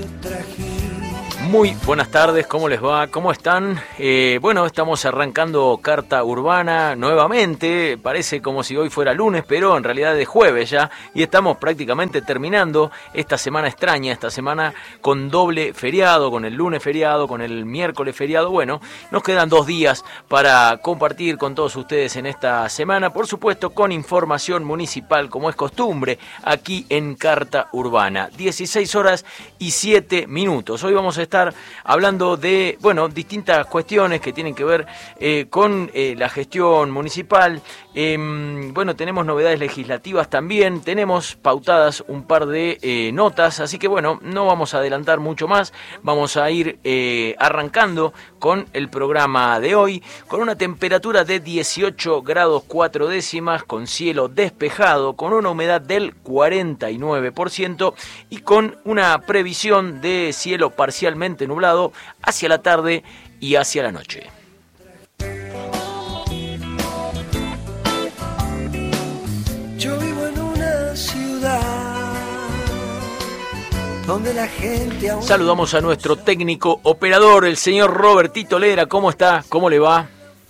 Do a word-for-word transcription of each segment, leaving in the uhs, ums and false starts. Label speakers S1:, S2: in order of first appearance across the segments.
S1: Muy buenas tardes, ¿cómo les va? ¿Cómo están? Eh, bueno, estamos arrancando Carta Urbana nuevamente, parece como si hoy fuera lunes, pero en realidad es jueves ya, y estamos prácticamente terminando esta semana extraña, esta semana con doble feriado, con el lunes feriado, con el miércoles feriado. Bueno, nos quedan dos días para compartir con todos ustedes en esta semana, por supuesto con información municipal como es costumbre, aquí en Carta Urbana, dieciséis horas y siete minutos. Hoy vamos a estar hablando de, bueno, distintas cuestiones que tienen que ver eh, con eh, la gestión municipal. Eh, bueno, tenemos novedades legislativas también, tenemos pautadas un par de eh, notas, así que bueno, no vamos a adelantar mucho más, vamos a ir eh, arrancando con el programa de hoy, con una temperatura de dieciocho grados cuatro décimas, con cielo despejado, con una humedad del cuarenta y nueve por ciento y con una previsión de cielo parcialmente nublado hacia la tarde y hacia la noche.
S2: Yo vivo en una ciudad donde la gente aún...
S1: Saludamos a nuestro técnico operador, el señor Robertito Lera. ¿Cómo está? ¿Cómo le va?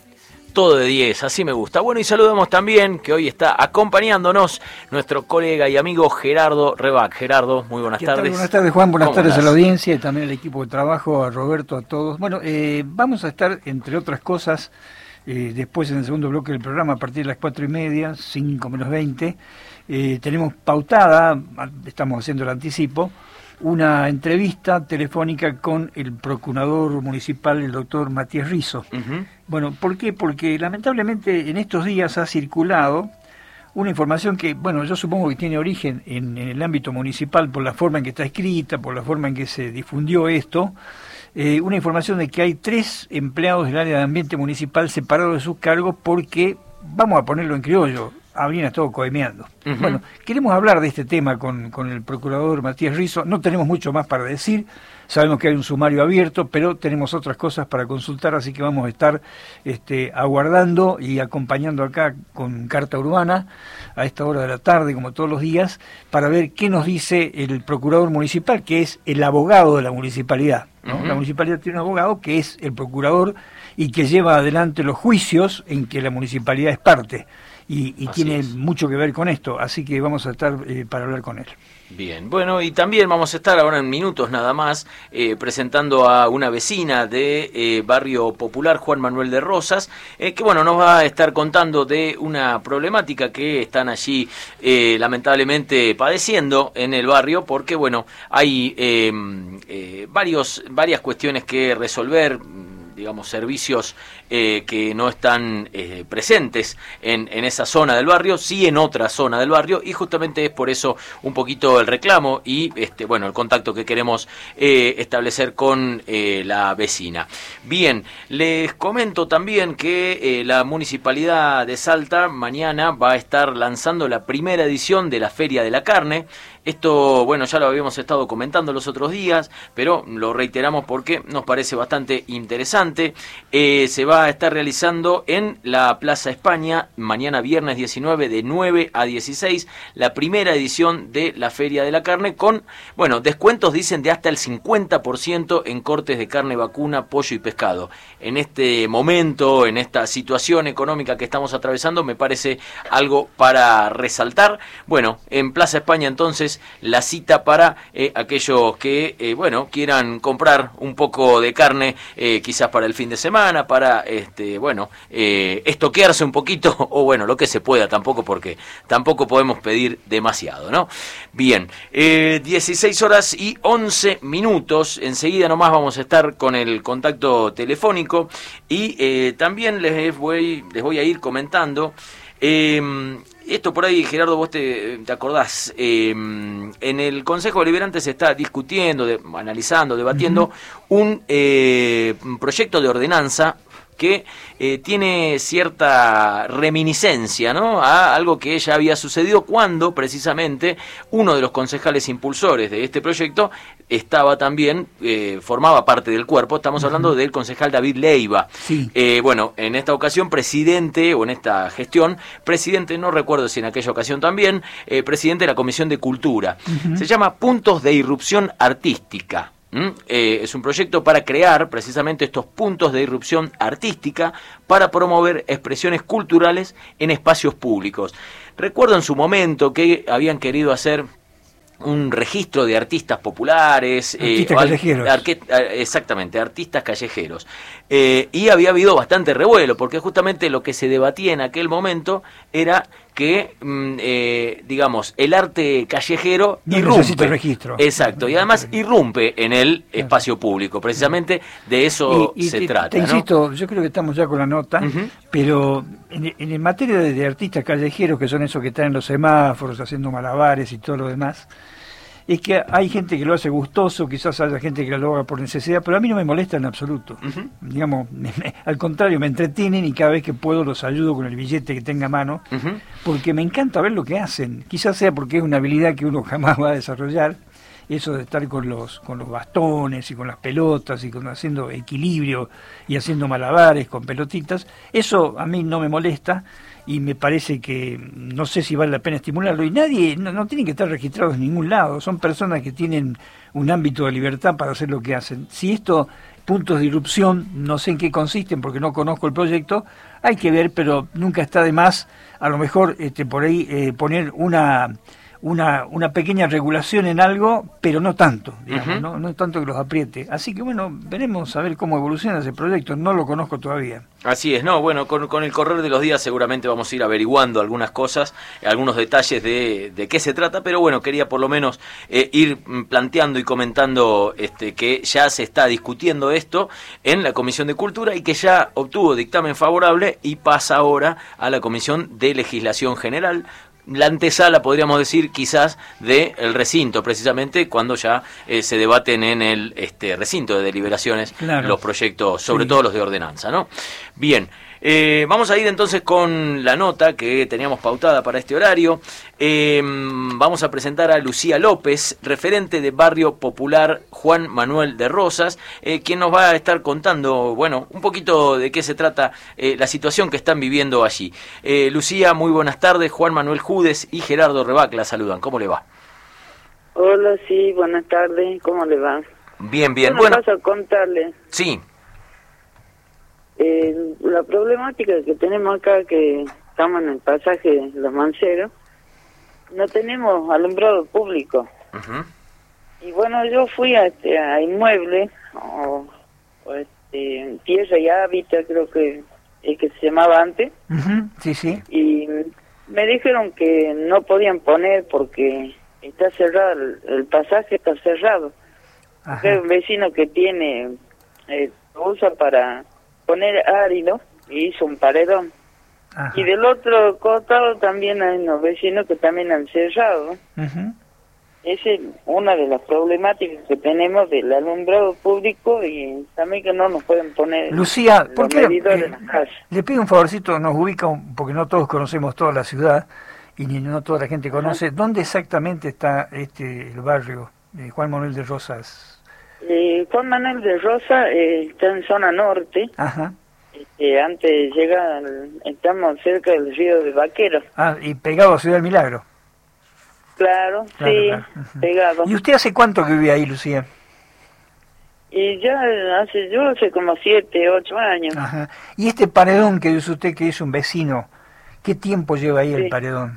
S1: Todo de diez, así me gusta. Bueno, y saludamos también, que hoy está acompañándonos, nuestro colega y amigo Gerardo Rebac. Gerardo, muy buenas tardes.
S3: Tal? Buenas tardes, Juan. Buenas tardes
S1: estás?
S3: A la audiencia y también al equipo de trabajo, a Roberto, a todos. Bueno, eh, vamos a estar, entre otras cosas, eh, después en el segundo bloque del programa, a partir de las cuatro y media, cinco menos veinte, eh, tenemos pautada, estamos haciendo el anticipo, una entrevista telefónica con el procurador municipal, el doctor Matías Rizo. Uh-huh. Bueno, ¿por qué? Porque lamentablemente en estos días ha circulado una información que, bueno, yo supongo que tiene origen en, en el ámbito municipal por la forma en que está escrita, por la forma en que se difundió esto, eh, una información de que hay tres empleados del área de ambiente municipal separados de sus cargos porque, vamos a ponerlo en criollo, habrían estado coimeando. Uh-huh. Bueno, queremos hablar de este tema con, con el procurador Matías Rizo. No tenemos mucho más para decir, sabemos que hay un sumario abierto, pero tenemos otras cosas para consultar, así que vamos a estar este, aguardando y acompañando acá con Carta Urbana a esta hora de la tarde, como todos los días, para ver qué nos dice el procurador municipal, que es el abogado de la municipalidad, ¿no? Uh-huh. La municipalidad tiene un abogado que es el procurador y que lleva adelante los juicios en que la municipalidad es parte. Y, y tiene es. mucho que ver con esto, así que vamos a estar eh, para hablar con él.
S1: Bien, bueno, y también vamos a estar ahora en minutos nada más eh, presentando a una vecina de eh, Barrio Popular, Juan Manuel de Rosas, eh, que bueno, nos va a estar contando de una problemática que están allí eh, lamentablemente padeciendo en el barrio, porque bueno, hay eh, eh, varios, varias cuestiones que resolver, digamos, servicios eh, que no están eh, presentes en, en esa zona del barrio, sí en otra zona del barrio, y justamente es por eso un poquito el reclamo y este bueno el contacto que queremos eh, establecer con eh, la vecina. Bien, les comento también que eh, la Municipalidad de Salta mañana va a estar lanzando la primera edición de la Feria de la Carne. Esto, bueno, ya lo habíamos estado comentando los otros días, pero lo reiteramos porque nos parece bastante interesante. Eh, se va a estar realizando en la Plaza España, mañana viernes diecinueve, de nueve a dieciséis, la primera edición de la Feria de la Carne, con, bueno, descuentos dicen de hasta el cincuenta por ciento en cortes de carne vacuna, pollo y pescado. En este momento, en esta situación económica que estamos atravesando, me parece algo para resaltar. Bueno, en Plaza España entonces, la cita para eh, aquellos que, eh, bueno, quieran comprar un poco de carne, eh, quizás para el fin de semana, para, este, bueno, eh, estoquearse un poquito, o bueno, lo que se pueda, tampoco porque tampoco podemos pedir demasiado, ¿no? Bien, eh, dieciséis horas y once minutos, enseguida nomás vamos a estar con el contacto telefónico y eh, también les voy, les voy a ir comentando. Eh, Esto por ahí, Gerardo, vos te, te acordás, eh, en el Consejo Deliberante se está discutiendo, de, analizando, debatiendo uh-huh. un eh, proyecto de ordenanza que eh, tiene cierta reminiscencia, ¿no?, a algo que ya había sucedido cuando precisamente uno de los concejales impulsores de este proyecto estaba también, eh, formaba parte del cuerpo. Estamos hablando uh-huh. del concejal David Leiva.
S3: Sí.
S1: Eh, bueno, en esta ocasión presidente, o en esta gestión, presidente, no recuerdo si en aquella ocasión también, eh, presidente de la Comisión de Cultura. Uh-huh. Se llama Puntos de Irrupción Artística. ¿Mm? Eh, es un proyecto para crear precisamente estos puntos de irrupción artística para promover expresiones culturales en espacios públicos. Recuerdo en su momento que habían querido hacer un registro de artistas populares,
S3: artistas
S1: eh,
S3: callejeros.
S1: Arque, exactamente, artistas callejeros. Eh, y había habido bastante revuelo, porque justamente lo que se debatía en aquel momento era que, mm, eh, digamos, el arte callejero
S3: no
S1: irrumpe.
S3: Necesita registro.
S1: Exacto, y además irrumpe en el espacio público. Precisamente de eso
S3: y, y
S1: se
S3: te,
S1: trata.
S3: Te
S1: ¿no?
S3: insisto, yo creo que estamos ya con la nota, uh-huh. pero en, en materia de, de artistas callejeros, que son esos que están en los semáforos haciendo malabares y todo lo demás, es que hay gente que lo hace gustoso, quizás haya gente que lo haga por necesidad, pero a mí no me molesta en absoluto. Uh-huh. Digamos, me, me, al contrario, me entretienen y cada vez que puedo los ayudo con el billete que tenga a mano, uh-huh. porque me encanta ver lo que hacen. Quizás sea porque es una habilidad que uno jamás va a desarrollar, eso de estar con los con los bastones y con las pelotas y con haciendo equilibrio y haciendo malabares con pelotitas, eso a mí no me molesta. Y me parece que no sé si vale la pena estimularlo, y nadie, no, no tienen que estar registrados en ningún lado, son personas que tienen un ámbito de libertad para hacer lo que hacen. Si estos puntos de irrupción, no sé en qué consisten porque no conozco el proyecto, hay que ver, pero nunca está de más, a lo mejor este, por ahí eh, poner una... Una, una pequeña regulación en algo, pero no tanto, digamos, uh-huh. no, no tanto que los apriete. Así que bueno, veremos a ver cómo evoluciona ese proyecto, no lo conozco todavía.
S1: Así es, no, bueno, con, con el correr de los días seguramente vamos a ir averiguando algunas cosas, algunos detalles de, de qué se trata, pero bueno, quería por lo menos eh, ir planteando y comentando este, que ya se está discutiendo esto en la Comisión de Cultura y que ya obtuvo dictamen favorable y pasa ahora a la Comisión de Legislación General, la antesala, podríamos decir, quizás, del recinto, precisamente cuando ya eh, se debaten en el este recinto de deliberaciones claro. los proyectos, sobre sí. todo los de ordenanza, ¿no? Bien, eh, vamos a ir entonces con la nota que teníamos pautada para este horario. Eh, vamos a presentar a Lucía López, referente de Barrio Popular Juan Manuel de Rosas, eh, quien nos va a estar contando, bueno, un poquito de qué se trata eh, la situación que están viviendo allí. Eh, Lucía, muy buenas tardes. Juan Manuel Judes y Gerardo Rebac la saludan. ¿Cómo le va?
S4: Hola, sí, buenas tardes. ¿Cómo le va?
S1: Bien, bien.
S4: Bueno, paso a contarle.
S1: Sí.
S4: Eh, la problemática que tenemos acá, que estamos en el pasaje de Los Manceros, no tenemos alumbrado público. Uh-huh. Y bueno, yo fui a, este, a Inmueble, o, o este, Tierra y Hábitat, creo que es que se llamaba antes.
S3: Uh-huh. Sí, sí.
S4: Y me dijeron que no podían poner porque está cerrado, el, el pasaje está cerrado. Hay un vecino que tiene, eh, usa para poner árido y hizo un paredón. Ajá. Y del otro costado también hay unos vecinos que también han cerrado. Uh-huh. Esa es una de las problemáticas que tenemos del alumbrado público y también que no nos pueden poner
S3: Lucía, ¿por qué,
S4: medidores
S3: eh,
S4: en las casas.
S3: Le pido un favorcito, nos ubica, un, porque no todos conocemos toda la ciudad y ni no toda la gente conoce. Ajá. ¿Dónde exactamente está este el barrio de Juan Manuel de Rosas?
S4: Eh, Juan Manuel de Rosas eh, está en zona norte. Ajá. Este, antes llega, estamos cerca del río de Vaqueros.
S3: Ah, y pegado a Ciudad del Milagro.
S4: Claro, claro sí, claro. Uh-huh. Pegado.
S3: ¿Y usted hace cuánto que vive ahí, Lucía?
S4: Y ya hace, yo hace como siete, ocho años.
S3: Ajá. ¿Y este paredón que dice usted que es un vecino, qué tiempo lleva ahí sí. el paredón?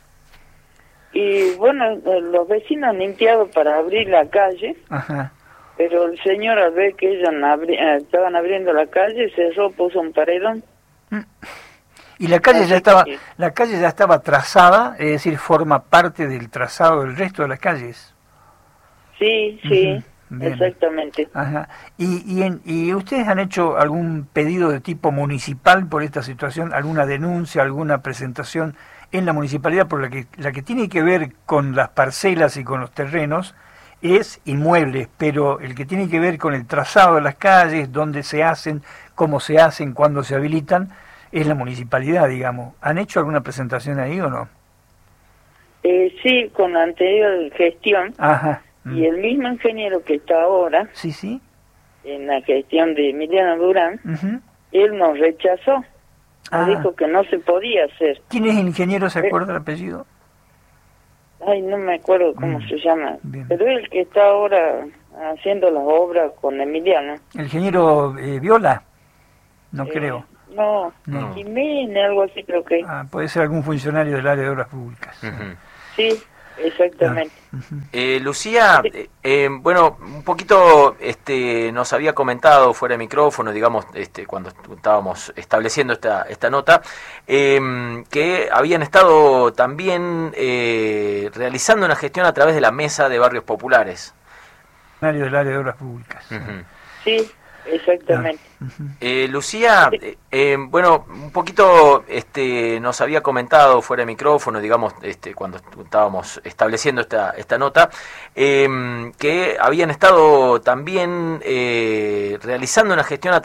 S4: Y bueno, los vecinos han limpiado para abrir la calle. Ajá. Pero el señor, al ver que ellos abri estaban abriendo la calle, cerró, puso un paredón.
S3: Y la calle Así ya estaba, que... la calle ya estaba trazada, es decir, forma parte del trazado del resto de las calles.
S4: Sí, sí, uh-huh. exactamente.
S3: Ajá. ¿Y, y, en, ¿Y ustedes han hecho algún pedido de tipo municipal por esta situación? ¿Alguna denuncia, alguna presentación en la municipalidad por la que, la que tiene que ver con las parcelas y con los terrenos? es inmuebles, pero el que tiene que ver con el trazado de las calles, dónde se hacen, cómo se hacen, cuándo se habilitan, es la municipalidad, digamos. ¿Han hecho alguna presentación ahí o no?
S4: Eh, sí, con la anterior gestión.
S3: Ajá.
S4: Y el mismo ingeniero que está ahora,
S3: sí, sí,
S4: en la gestión de Emiliano Durán, uh-huh. él nos rechazó.
S3: Ah.
S4: Nos dijo que no se podía hacer.
S3: ¿Quién es el ingeniero? ¿Se acuerda el apellido?
S4: Ay, no me acuerdo cómo mm. se llama.
S3: Bien.
S4: Pero es el que está ahora haciendo las obras con Emiliano.
S3: ¿El ingeniero eh, Viola? No eh, creo.
S4: No, no. Jiménez, algo así creo que.
S3: Ah, puede ser algún funcionario del área de obras públicas.
S4: Uh-huh. Sí, exactamente.
S1: Ah. Uh-huh. eh, Lucía, eh, eh, bueno, un poquito este, nos había comentado fuera de micrófono, digamos, este, cuando estábamos estableciendo esta, esta nota, eh, que habían estado también eh, realizando una gestión a través de la Mesa de Barrios Populares.
S3: Funcionario del área de obras públicas.
S4: Uh-huh. Sí. Exactamente.
S1: Eh, Lucía, eh, eh, bueno, un poquito este, nos había comentado fuera de micrófono, digamos, este, cuando estábamos estableciendo esta, esta nota, eh, que habían estado también eh, realizando una gestión a